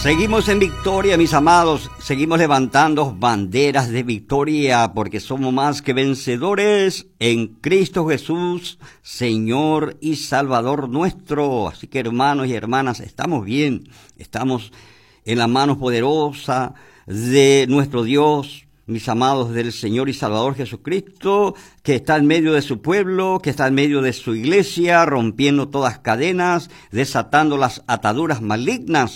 Seguimos en victoria, mis amados, seguimos levantando banderas de victoria porque somos más que vencedores en Cristo Jesús, Señor y Salvador nuestro. Así que hermanos y hermanas, estamos bien, estamos en la mano poderosa de nuestro Dios, mis amados, del Señor y Salvador Jesucristo, que está en medio de su pueblo, que está en medio de su iglesia, rompiendo todas cadenas, desatando las ataduras malignas